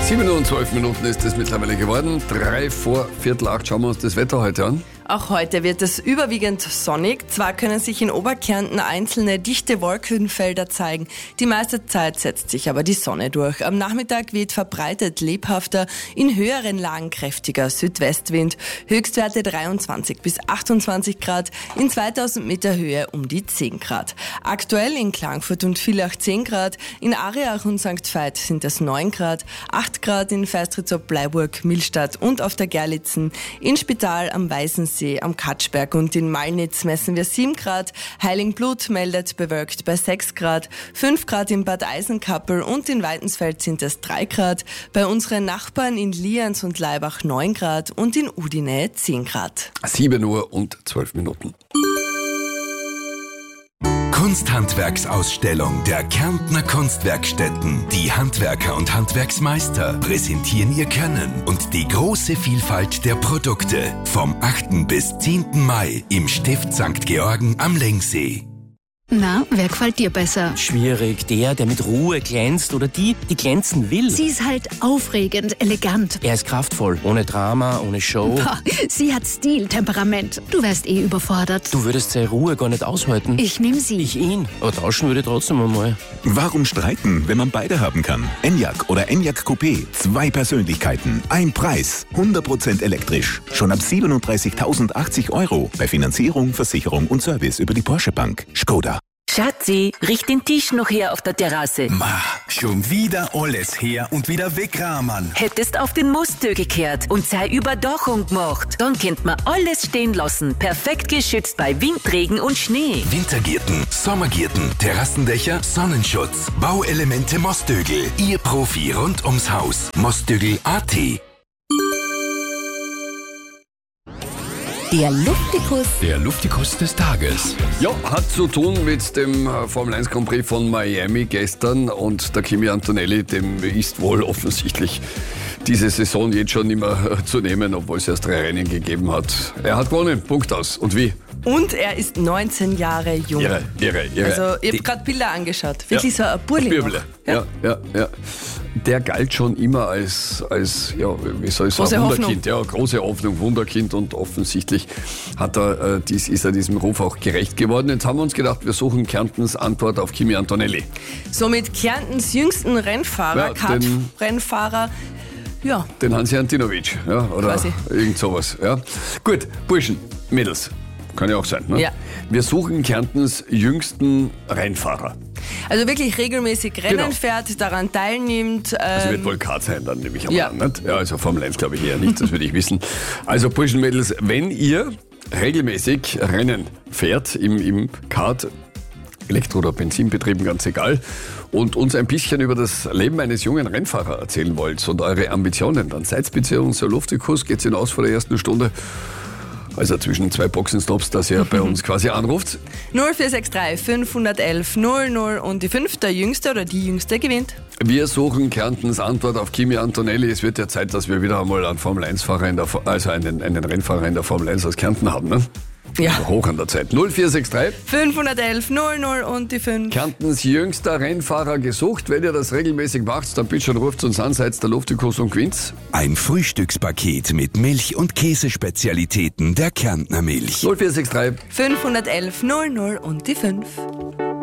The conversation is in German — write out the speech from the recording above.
7 Uhr und 12 Minuten ist es mittlerweile geworden. 3 vor Viertel 8 schauen wir uns das Wetter heute an. Auch heute wird es überwiegend sonnig. Zwar können sich in Oberkärnten einzelne dichte Wolkenfelder zeigen. Die meiste Zeit setzt sich aber die Sonne durch. Am Nachmittag weht verbreitet lebhafter, in höheren Lagen kräftiger Südwestwind. Höchstwerte 23 bis 28 Grad, in 2000 Meter Höhe um die 10 Grad. Aktuell in Klagenfurt und Villach 10 Grad, in Ariach und St. Veit sind es 9 Grad, 8 Grad in Feistritz-ob Bleiburg, Millstatt und auf der Gerlitzen, in Spital am Weißensee, am Katschberg und in Malnitz messen wir 7 Grad, Heiligenblut meldet bewölkt bei 6 Grad, 5 Grad in Bad Eisenkappel und in Weidensfeld sind es 3 Grad, bei unseren Nachbarn in Lienz und Laibach 9 Grad und in Udine 10 Grad. 7 Uhr und 12 Minuten. Kunsthandwerksausstellung der Kärntner Kunstwerkstätten. Die Handwerker und Handwerksmeister präsentieren ihr Können und die große Vielfalt der Produkte. Vom 8. bis 10. Mai im Stift St. Georgen am Lengsee. Na, wer gefällt dir besser? Schwierig, der mit Ruhe glänzt oder die glänzen will. Sie ist halt aufregend, elegant. Er ist kraftvoll, ohne Drama, ohne Show. Boah, sie hat Stil, Temperament. Du wärst überfordert. Du würdest seine Ruhe gar nicht aushalten. Ich nehm sie. Ich ihn. Aber tauschen würde ich trotzdem einmal. Warum streiten, wenn man beide haben kann? Enyaq oder Enyaq Coupé. 2 Persönlichkeiten, ein Preis. 100% elektrisch. Schon ab 37.080 € bei Finanzierung, Versicherung und Service über die Porsche Bank. Skoda. Schatzi, riech den Tisch noch her auf der Terrasse. Ma, schon wieder alles her und wieder wegrahmen. Hättest auf den Mosttö gekehrt und sei Überdachung gemacht. Dann könnt man alles stehen lassen. Perfekt geschützt bei Wind, Regen und Schnee. Wintergärten, Sommergärten, Terrassendächer, Sonnenschutz, Bauelemente Mostögl. Ihr Profi rund ums Haus. Mostögl.at. Der Luftikus. Der Luftikus des Tages. Ja, hat zu tun mit dem Formel 1 Grand Prix von Miami gestern und der Kimi Antonelli, dem ist wohl offensichtlich diese Saison jetzt schon nicht mehr zu nehmen, obwohl es erst 3 Rennen gegeben hat. Er hat gewonnen, Punkt aus. Und wie? Und er ist 19 Jahre jung. Irre. Also, ich habe gerade Bilder angeschaut. Wirklich so ein Burli noch. Ja. Der galt schon immer als ja, wie soll ich sagen, große Wunderkind. Ja, große Hoffnung, Wunderkind, und offensichtlich ist er diesem Ruf auch gerecht geworden. Jetzt haben wir uns gedacht, wir suchen Kärntens Antwort auf Kimi Antonelli. Somit Kärntens jüngsten Rennfahrer, Ja, Kart-Rennfahrer. Ja. Den Hansi Antinovic, ja, oder Quasi. Irgend sowas. Ja. Gut, Burschen, Mädels, kann ja auch sein. Ne? Ja. Wir suchen Kärntens jüngsten Rennfahrer. Also wirklich regelmäßig Rennen Genau. fährt, daran teilnimmt. Das wird wohl Kart sein, dann nehme ich einmal ja. an. Nicht? Ja, also Formel 1 glaube ich eher nicht, das würde ich wissen. Also Burschen, Mädels, wenn ihr regelmäßig Rennen fährt im Kart, Elektro- oder Benzinbetrieben, ganz egal, und uns ein bisschen über das Leben eines jungen Rennfahrers erzählen wollt und eure Ambitionen, dann seid bitte unser Luftikus, geht's hinaus vor der ersten Stunde. Also zwischen 2 Boxenstops, dass ihr bei uns quasi anruft. 0463 511 00 und die 5, der Jüngste oder die Jüngste gewinnt. Wir suchen Kärntens Antwort auf Kimi Antonelli. Es wird ja Zeit, dass wir wieder einmal einen Formel-1-Fahrer einen Rennfahrer in der Formel 1 aus Kärnten haben, ne? Ja. Hoch an der Zeit. 0463 511 00 und die 5. Kärntens jüngster Rennfahrer gesucht. Wenn ihr das regelmäßig macht, dann bitte schon ruft uns an, seid der Luftikus und gewinnt's. Ein Frühstückspaket mit Milch- und Käsespezialitäten der Kärntner Milch. 0463 511 00 und die 5.